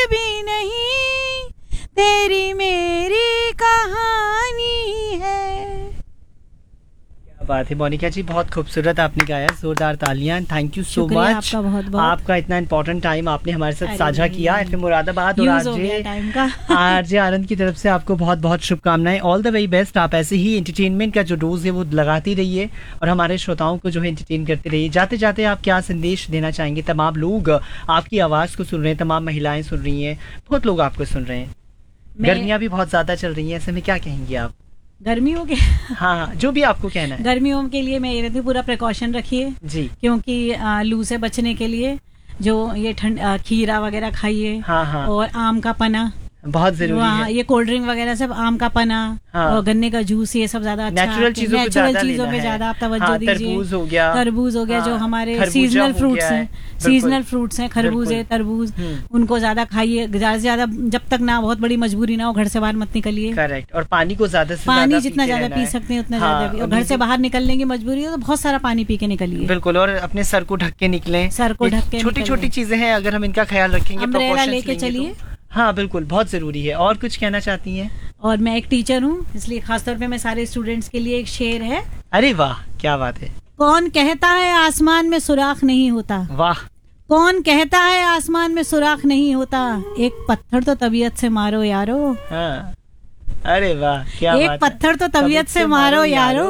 भी नहीं, तेरी मेरी कहानी है। बात है मोनिका जी, बहुत खूबसूरत आपने गाया, जोरदार तालियां। थैंक यू सो मच, आपका बहुत बहुत। आपका इतना इम्पोर्टेंट टाइम आपने हमारे साथ साझा किया। एफएम मुरादाबाद और आरजे आनंद की तरफ से आपको बहुत बहुत शुभकामनाएं। All the very best. आप ऐसे ही एंटरटेनमेंट का जो डोज है वो लगाती रहिए और हमारे श्रोताओं को जो है एंटरटेन करते रहिए। जाते जाते आप क्या संदेश देना चाहेंगे? तमाम लोग आपकी आवाज़ को सुन रहे हैं, तमाम महिलाएं सुन रही हैं, बहुत लोग आपको सुन रहे हैं, गर्मियाँ भी बहुत ज़्यादा चल रही हैं, ऐसे में क्या कहेंगे आप? गर्मियों के हाँ, जो भी आपको कहना है। गर्मियों के लिए मैं ये कहती हूँ पूरा प्रिकॉशन रखिए जी, क्योंकि लू से बचने के लिए जो ये खीरा वगैरह खाइए। हाँ हाँ, और आम का पना बहुत जरूरी है। ये कोल्ड ड्रिंक वगैरह सब, आम का पना, हाँ, और गन्ने का जूस, ये सब ज्यादा अच्छा, नेचुरल चीजों पे ज्यादा आप तवज्जो दीजिए। तरबूज हो गया, जो हमारे सीजनल फ्रूट्स हैं, सीजनल फ्रूट्स हैं, खरबूजे, तरबूज, उनको ज्यादा खाइए, ज्यादा से ज्यादा, जब तक ना बहुत बड़ी मजबूरी ना हो घर से बाहर मत निकलिए। करेक्ट। और पानी को ज्यादा से पानी जितना ज्यादा पी सकते हैं उतना ज्यादा पी। और घर से बाहर निकलने की मजबूरी हो तो बहुत सारा पानी पी के निकलिए। बिल्कुल। और अपने सर को ढक के निकलें, सर को ढक के। छोटी छोटी चीजें हैं, अगर हम इनका ख्याल रखेंगे, अम्ब्रेला लेके चलिए। हाँ बिल्कुल, बहुत जरूरी है। और कुछ कहना चाहती हैं? और मैं एक टीचर हूँ, इसलिए खासतौर पे मैं सारे स्टूडेंट्स के लिए एक शेर है। अरे वाह, क्या बात है। कौन कहता है आसमान में सुराख नहीं होता? वाह। कौन कहता है आसमान में सुराख नहीं होता? एक पत्थर तो तबीयत से मारो यारो। हाँ। अरे वाह, क्या एक बात पत्थर तो तबीयत से मारो यारो।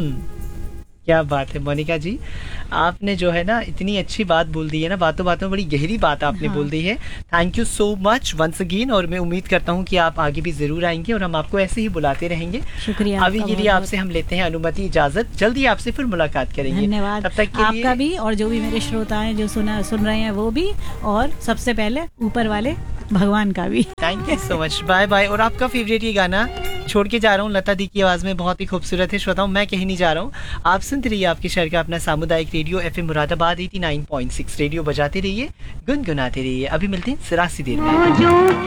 क्या बात है मोनिका जी, आपने जो है ना इतनी अच्छी बात बोल दी है ना, बातों बातों में बड़ी गहरी बात आपने बोल दी है। Thank you so much once again. और मैं उम्मीद करता हूँ कि आप आगे भी जरूर आएंगे और हम आपको ऐसे ही बुलाते रहेंगे। शुक्रिया। अभी के लिए आपसे हम लेते हैं अनुमति, इजाजत। जल्दी आपसे फिर मुलाकात करेंगे। धन्यवाद। तब तक के आपका भी और जो भी मेरे श्रोता हैं जो सुन रहे हैं वो भी, और सबसे पहले ऊपर वाले भगवान का भी। Thank you so much, bye bye. और आपका फेवरेट ये गाना छोड़ के जा रहा हूँ, लता दी की आवाज में, बहुत ही खूबसूरत है। श्रोताओं, मैं कहीं नहीं जा रहा हूँ, आप सुनते रहिए आपके शहर का अपना सामुदायिक रेडियो एफएम मुरादाबाद 89.6। रेडियो बजाते रहिए, गुनगुनाते रहिए। अभी मिलते हैं जरा सी देर में।